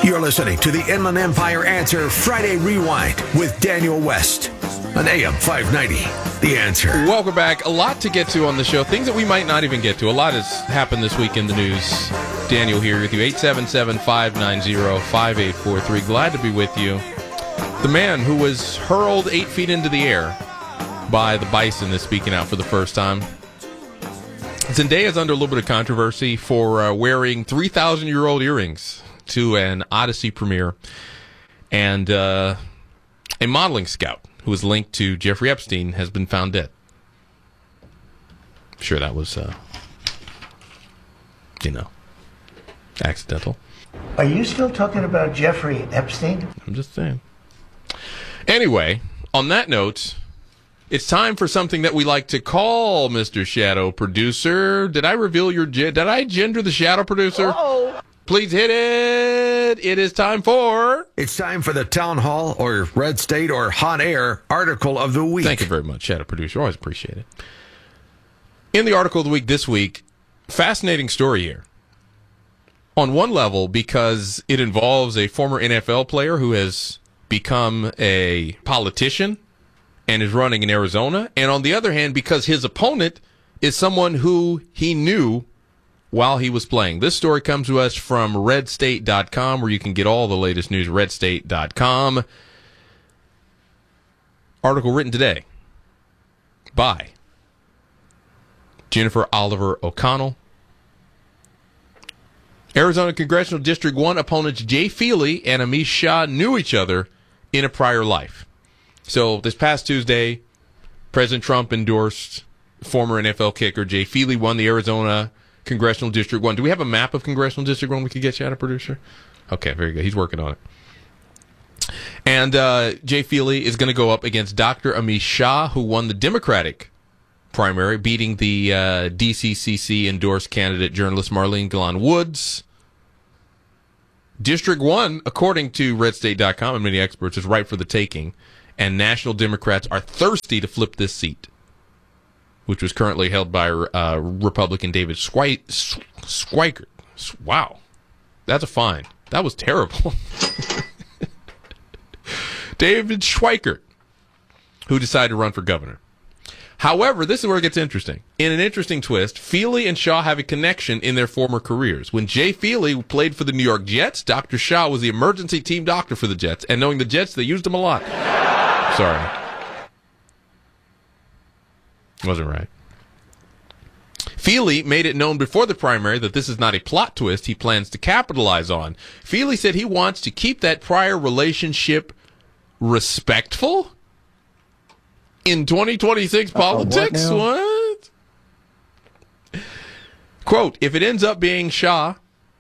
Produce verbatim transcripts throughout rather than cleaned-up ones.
You're listening to the Inland Empire Answer Friday Rewind with Daniel West on A M five ninety. The Answer. Welcome back. A lot to get to on the show. Things that we might not even get to. A lot has happened this week in the news. Daniel here with you. eight seven seven, five nine zero, five eight four three. Glad to be with you. The man who was hurled eight feet into the air by the Bison is speaking out for the first time. Zendaya is under a little bit of controversy for uh, wearing three thousand year old earrings to an Odyssey premiere. And uh, a modeling scout who was linked to Jeffrey Epstein has been found dead. Sure, that was, uh, you know, accidental. Are you still talking about Jeffrey Epstein? I'm just saying. Anyway, on that note, it's time for something that we like to call Mister Shadow Producer. Did I reveal your... Did I gender the Shadow Producer? Uh-oh. Please hit it. It is time for... It's time for the Town Hall or Red State or Hot Air Article of the Week. Thank you very much, Shadow Producer. Always appreciate it. In the Article of the Week this week, fascinating story here. On one level, because it involves a former N F L player who has become a politician and is running in Arizona. And on the other hand, because his opponent is someone who he knew while he was playing. This story comes to us from red state dot com, where you can get all the latest news, red state dot com. Article written today by Jennifer Oliver O'Connell. Arizona Congressional District one opponents Jay Feely and Amish Shah knew each other in a prior life. So this past Tuesday, President Trump endorsed former N F L kicker Jay Feely, won the Arizona Congressional District one. Do we have a map of Congressional District one we could get you out of, producer? Okay, very good. He's working on it. And uh, Jay Feely is going to go up against Doctor Amish Shah, who won the Democratic primary, beating the uh, D C C C-endorsed candidate journalist Marlene Galan Woods. District one, according to red state dot com and many experts, is ripe for the taking, and national Democrats are thirsty to flip this seat, which was currently held by uh, Republican David Schweik- Schweikert. Wow. That's a fine. That was terrible. David Schweikert, who decided to run for governor. However, this is where it gets interesting. In an interesting twist, Feely and Shaw have a connection in their former careers. When Jay Feely played for the New York Jets, Doctor Shaw was the emergency team doctor for the Jets. And knowing the Jets, they used him a lot. Sorry. Wasn't right. Feely made it known before the primary that this is not a plot twist he plans to capitalize on. Feely said he wants to keep that prior relationship respectful in twenty twenty-six politics. Uh-oh, what, what? Quote, if it ends up being Shah,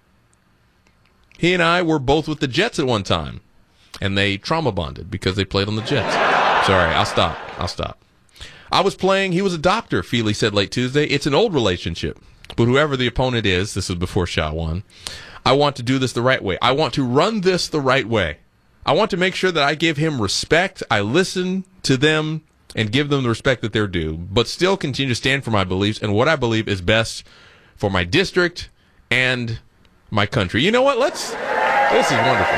he and I were both with the Jets at one time, and they trauma bonded because they played on the Jets. Sorry, I'll stop. I'll stop. I was playing, he was a doctor, Feely said late Tuesday. It's an old relationship, but whoever the opponent is, this was before Shah won, I want to do this the right way. I want to run this the right way. I want to make sure that I give him respect. I listen to them and give them the respect that they're due, but still continue to stand for my beliefs and what I believe is best for my district and my country. You know what? Let's, this is wonderful.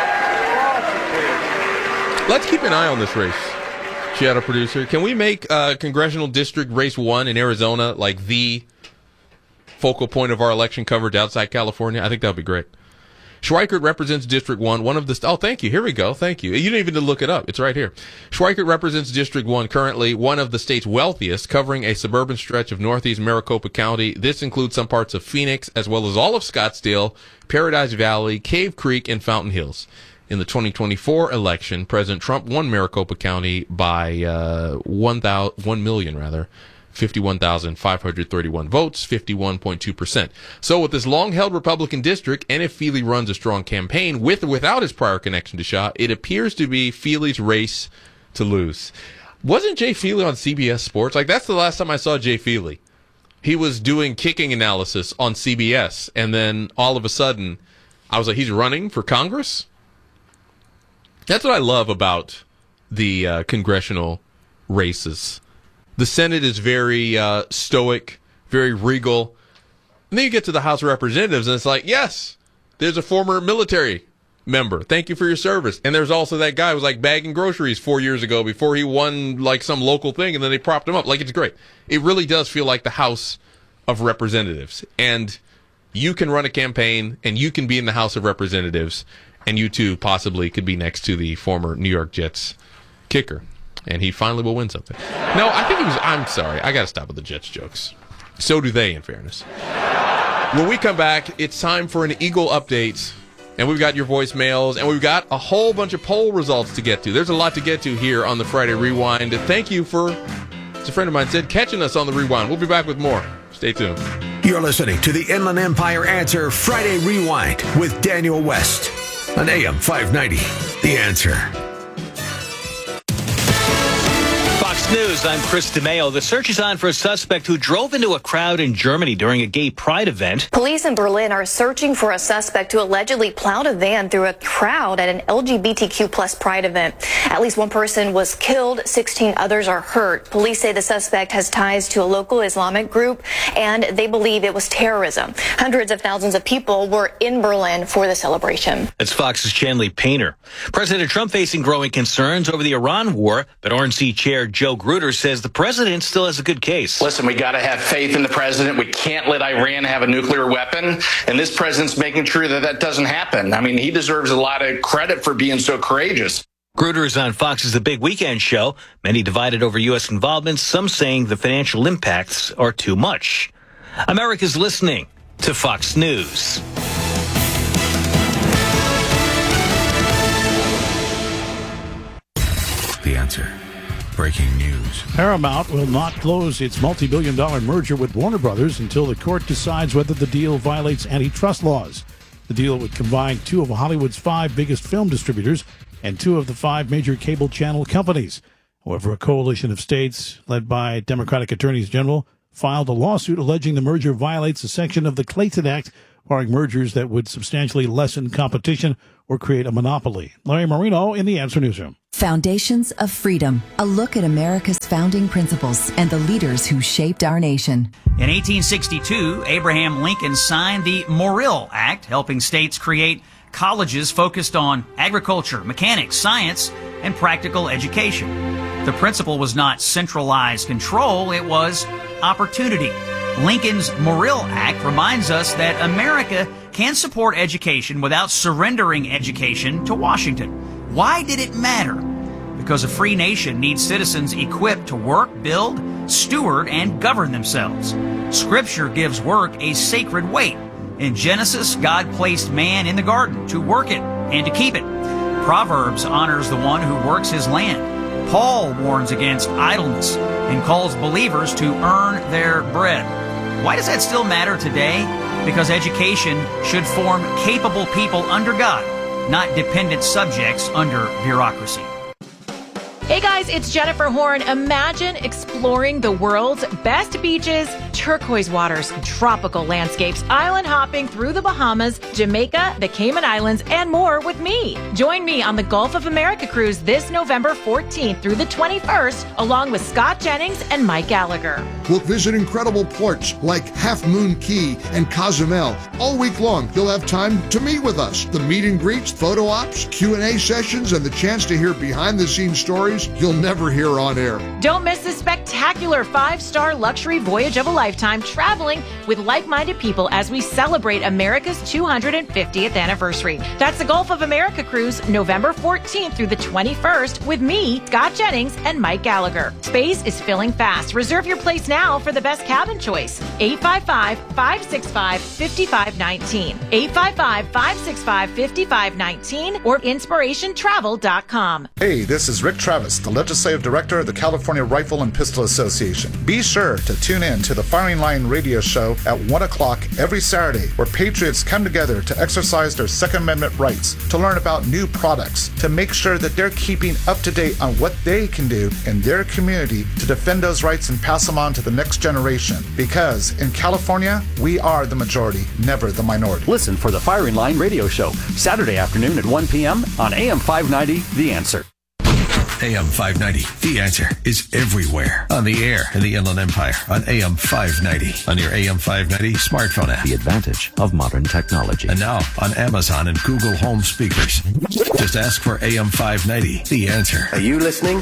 Let's keep an eye on this race. Shadow Producer, can we make uh, Congressional District Race one in Arizona like the focal point of our election coverage outside California? I think that would be great. Schweikert represents District one, one of the... Oh, thank you. Here we go. Thank you. You didn't even need to look it up. It's right here. Schweikert represents District one, currently one of the state's wealthiest, covering a suburban stretch of northeast Maricopa County. This includes some parts of Phoenix, as well as all of Scottsdale, Paradise Valley, Cave Creek, and Fountain Hills. In the twenty twenty-four election, President Trump won Maricopa County by uh, one million, rather, fifty-one thousand five hundred thirty-one votes, fifty-one point two percent. So with this long-held Republican district, and if Feely runs a strong campaign, with or without his prior connection to Shah, it appears to be Feely's race to lose. Wasn't Jay Feely on C B S Sports? Like, that's the last time I saw Jay Feely. He was doing kicking analysis on C B S, and then all of a sudden, I was like, he's running for Congress? That's what I love about the uh, congressional races. The Senate is very uh, stoic, very regal. And then you get to the House of Representatives, and it's like, yes, there's a former military member. Thank you for your service. And there's also that guy who was like bagging groceries four years ago before he won like some local thing, and then they propped him up. Like, it's great. It really does feel like the House of Representatives. And you can run a campaign, and you can be in the House of Representatives, and you too possibly could be next to the former New York Jets kicker, and he finally will win something. No, I think he was, I'm sorry, I got to stop with the Jets jokes. So do they, in fairness. When we come back, it's time for an Eagle update, and we've got your voicemails, and we've got a whole bunch of poll results to get to. There's a lot to get to here on the Friday Rewind. Thank you for, as a friend of mine said, catching us on the Rewind. We'll be back with more. Stay tuned. You're listening to the Inland Empire Answer Friday Rewind with Daniel West on A M five ninety. The Answer. Fox News, I'm Chris DeMeo. The search is on for a suspect who drove into a crowd in Germany during a gay pride event. Police in Berlin are searching for a suspect who allegedly plowed a van through a crowd at an L G B T Q plus pride event. At least one person was killed, sixteen others are hurt. Police say the suspect has ties to a local Islamic group, and they believe it was terrorism. Hundreds of thousands of people were in Berlin for the celebration. That's Fox's Chanley Painter. President Trump facing growing concerns over the Iran war, but R N C Chair Joe Gruder says the president still has a good case. Listen, we got to have faith in the president. We can't let Iran have a nuclear weapon. And this president's making sure that that doesn't happen. I mean, he deserves a lot of credit for being so courageous. Gruder is on Fox's The Big Weekend Show. Many divided over U S involvement, some saying the financial impacts are too much. America's listening to Fox News. The Answer. Breaking news. Paramount will not close its multi-billion dollar merger with Warner Brothers until the court decides whether the deal violates antitrust laws. The deal would combine two of Hollywood's five biggest film distributors and two of the five major cable channel companies. However, a coalition of states, led by Democratic attorneys general, filed a lawsuit alleging the merger violates a section of the Clayton Act, barring mergers that would substantially lessen competition or create a monopoly. Larry Marino in the Answer Newsroom. Foundations of Freedom, a look at America's founding principles and the leaders who shaped our nation. In eighteen sixty-two, Abraham Lincoln signed the Morrill Act, helping states create colleges focused on agriculture, mechanics, science, and practical education. The principle was not centralized control, it was opportunity. Lincoln's Morrill Act reminds us that America can support education without surrendering education to Washington. Why did it matter? Because a free nation needs citizens equipped to work, build, steward, and govern themselves. Scripture gives work a sacred weight. In Genesis, God placed man in the garden to work it and to keep it. Proverbs honors the one who works his land. Paul warns against idleness and calls believers to earn their bread. Why does that still matter today? Because education should form capable people under God, not dependent subjects under bureaucracy. Hey guys, it's Jennifer Horn. Imagine exploring the world's best beaches, turquoise waters, tropical landscapes, island hopping through the Bahamas, Jamaica, the Cayman Islands, and more with me. Join me on the Gulf of America cruise this November fourteenth through the twenty-first, along with Scott Jennings and Mike Gallagher. We'll visit incredible ports like Half Moon Key and Cozumel. All week long, you'll have time to meet with us. The meet and greets, photo ops, Q and A sessions, and the chance to hear behind-the-scenes stories you'll never hear on air. Don't miss this spectacular five-star luxury voyage of a lifetime, traveling with like-minded people as we celebrate America's two hundred fiftieth anniversary. That's the Gulf of America cruise, November fourteenth through the twenty-first, with me, Scott Jennings, and Mike Gallagher. Space is filling fast. Reserve your place now for the best cabin choice. eight five five, five six five, five five one nine. eight five five, five six five, five five one nine or inspiration travel dot com. Hey, this is Rick Travis, the Legislative Director of the California Rifle and Pistol Association. Be sure to tune in to the Firing Line radio show at one o'clock every Saturday, where patriots come together to exercise their Second Amendment rights, to learn about new products, to make sure that they're keeping up to date on what they can do in their community to defend those rights and pass them on to the next generation. Because in California, we are the majority, never the minority. Listen for the Firing Line radio show, Saturday afternoon at one p.m. on A M five ninety, The Answer. A M five ninety, The Answer, is everywhere. On the air in the Inland Empire on A M five ninety. On your A M five ninety smartphone app. The advantage of modern technology. And now on Amazon and Google Home speakers. Just ask for A M five ninety, The Answer. Are you listening?